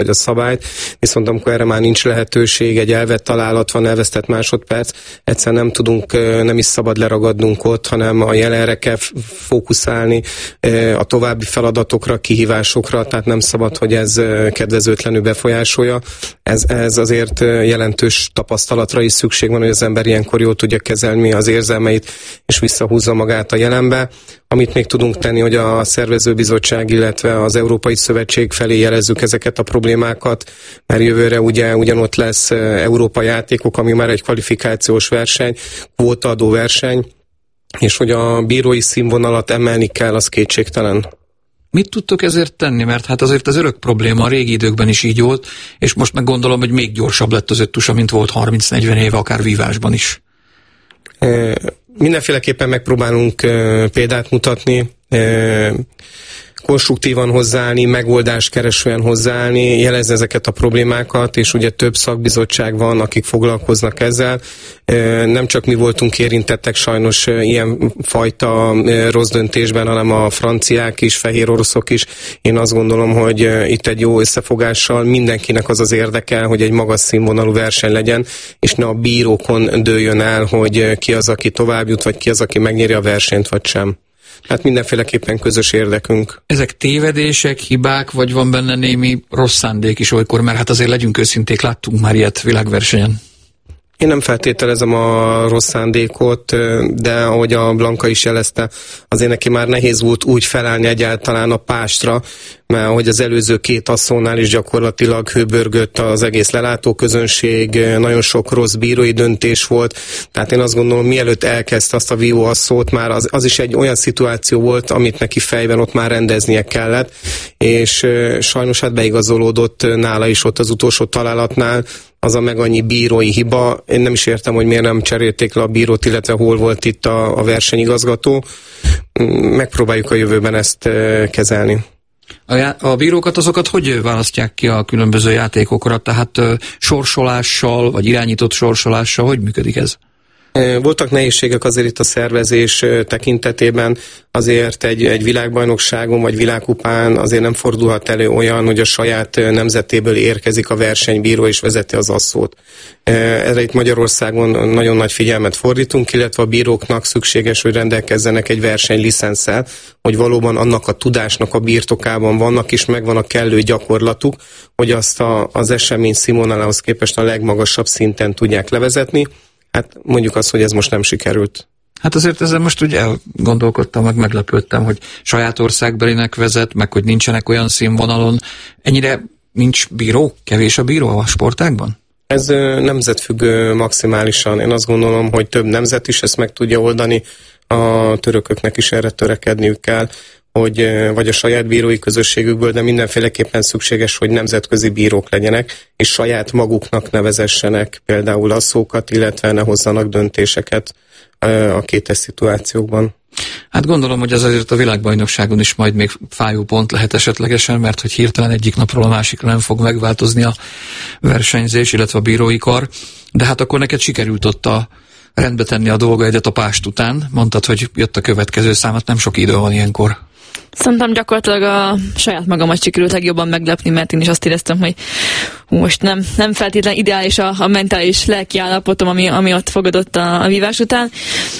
vagy a szabályt, viszont amikor erre már nincs lehetőség, egy elvett találat van, elvesztett másodperc, egyszerűen nem tudunk, nem is szabad leragadnunk ott, hanem a jelenre kell fókuszálni, a további feladatokra, kihívásokra, tehát nem szabad, hogy ez kedvezőtlenül befolyásolja. Ez azért jelentős tapasztalatra is szükség van, hogy az ember ilyenkor jól tudja kezelni az érzelmeit, és visszahúzza magát a jelenbe. Amit még tudunk tenni, hogy a szervezőbizottság, illetve az Európai Szövetség felé jelezzük ezeket a problémákat, mert jövőre ugye ugyanott lesz Európa játékok, ami már egy kvalifikációs verseny, kvótaadó verseny, és hogy a bírói színvonalat emelni kell, az kétségtelen. Mit tudtok ezért tenni? Mert hát azért az örök probléma, a régi időkben is így volt, és most meg gondolom, hogy még gyorsabb lett az öttusa, mint volt 30-40 éve, akár vívásban is. Mindenféleképpen megpróbálunk példát mutatni, konstruktívan hozzáállni, megoldáskeresően hozzáállni, jelezni ezeket a problémákat, és ugye több szakbizottság van, akik foglalkoznak ezzel. Nem csak mi voltunk érintettek sajnos ilyen fajta rossz döntésben, hanem a franciák is, fehér oroszok is. Én azt gondolom, hogy itt egy jó összefogással mindenkinek az az érdeke, hogy egy magas színvonalú verseny legyen, és ne a bírókon dőljön el, hogy ki az, aki tovább jut, vagy ki az, aki megnyeri a versenyt, vagy sem. Hát mindenféleképpen közös érdekünk. Ezek tévedések, hibák, vagy van benne némi rossz szándék is olykor, mert hát azért legyünk őszinték, láttunk már ilyet világversenyen. Én nem feltételezem a rossz szándékot, de ahogy a Blanka is jelezte, azért neki már nehéz volt úgy felállni egyáltalán a pástra, mert ahogy az előző két asszónál is gyakorlatilag hőbörgött az egész lelátóközönség, nagyon sok rossz bírói döntés volt, tehát én azt gondolom, mielőtt elkezdte azt a vívóasszót, már az is egy olyan szituáció volt, amit neki fejben ott már rendeznie kellett, és sajnos hát beigazolódott nála is ott az utolsó találatnál, az a meg annyi bírói hiba. Én nem is értem, hogy miért nem cserélték le a bírót, illetve hol volt itt a versenyigazgató. Megpróbáljuk a jövőben ezt kezelni. A bírókat azokat hogy választják ki a különböző játékokra? Tehát sorsolással, vagy irányított sorsolással, hogy működik ez? Voltak nehézségek azért itt a szervezés tekintetében, azért egy világbajnokságon vagy világkupán azért nem fordulhat elő olyan, hogy a saját nemzetéből érkezik a versenybíró és vezeti az asszót. Erre itt Magyarországon nagyon nagy figyelmet fordítunk, illetve a bíróknak szükséges, hogy rendelkezzenek egy versenylicenszel, hogy valóban annak a tudásnak a birtokában vannak, és megvan a kellő gyakorlatuk, hogy azt az esemény színvonalához képest a legmagasabb szinten tudják levezetni. Hát mondjuk azt, hogy ez most nem sikerült. Hát azért ezzel most ugye elgondolkodtam, meglepődtem, hogy saját országbelinek vezet, meg hogy nincsenek olyan színvonalon. Ennyire nincs bíró? Kevés a bíró a sportágban? Ez nemzetfüggő maximálisan. Én azt gondolom, hogy több nemzet is ezt meg tudja oldani. A törököknek is erre törekedniük kell, hogy vagy a saját bírói közösségükből, de mindenféleképpen szükséges, hogy nemzetközi bírók legyenek, és saját maguknak nevezessenek például asszókat, illetve ne hozzanak döntéseket a kétes szituációkban. Hát gondolom, hogy ez azért a világbajnokságon is majd még fájó pont lehet esetlegesen, mert hogy hirtelen egyik napról a másikra nem fog megváltozni a versenyzés, illetve a bírói kar, de hát akkor neked sikerült ott rendbe tenni a dolgaidat a pást után. Mondtad, hogy jött a következő szám, hát nem sok idő van ilyenkor. Szerintem gyakorlatilag a saját magamat sikerült legjobban meglepni, mert én is azt éreztem, hogy most nem feltétlenül ideális a mentális lelki állapotom, ami ott fogadott a vívás után,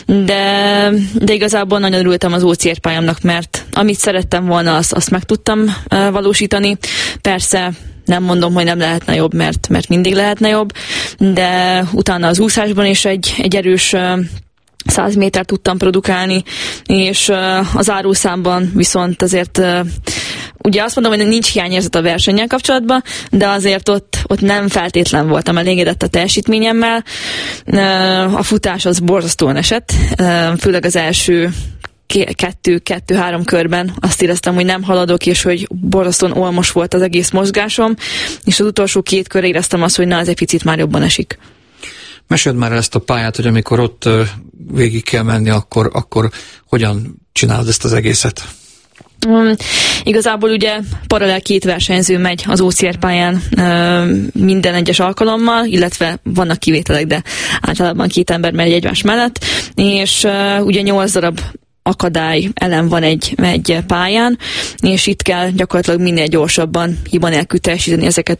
de igazából nagyon örültem az OCR pályámnak, mert amit szerettem volna, azt meg tudtam valósítani. Persze nem mondom, hogy nem lehetne jobb, mert mindig lehetne jobb, de utána az úszásban is egy erős 100 métert tudtam produkálni, és az árószámban viszont azért ugye azt mondom, hogy nincs hiányérzet a versennyel kapcsolatban, de azért ott nem feltétlen voltam elégedett a teljesítményemmel. A futás az borzasztóan esett, főleg az első 2-3 körben azt éreztem, hogy nem haladok, és hogy borzasztóan olmos volt az egész mozgásom, és az utolsó 2 körre éreztem azt, hogy na, ez egy picit már jobban esik. Meséld már ezt a pályát, hogy amikor ott végig kell menni, akkor hogyan csinálod ezt az egészet? Igazából ugye paralel 2 versenyző megy az OCR pályán minden egyes alkalommal, illetve vannak kivételek, de általában 2 ember megy egymás mellett, és ugye 8 darab akadály elem van egy pályán, és itt kell gyakorlatilag minél gyorsabban hiba nélkül teljesíteni